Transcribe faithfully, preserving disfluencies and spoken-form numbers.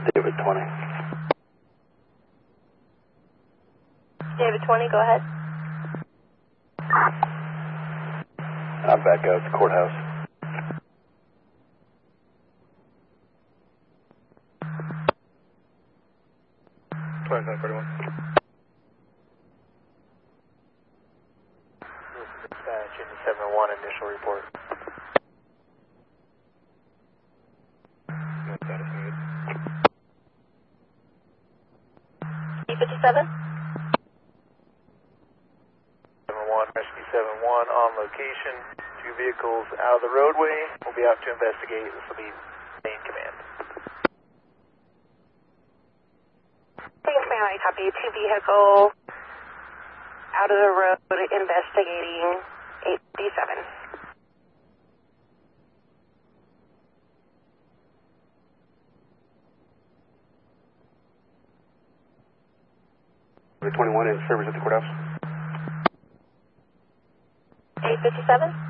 David twenty. David twenty, go ahead. I'm back out at the courthouse. twenty-seven forty-one. Dispatch, Indy seven one, initial report. No status needed. E fifty-seven? seven one, Rescue seven one on location. Two vehicles out of the roadway. We'll be out to investigate. This will be main command. Second command, I copy. Two vehicle out of the road investigating eight fifty-seven. twenty-one in service at the courthouse. eight fifty-seven?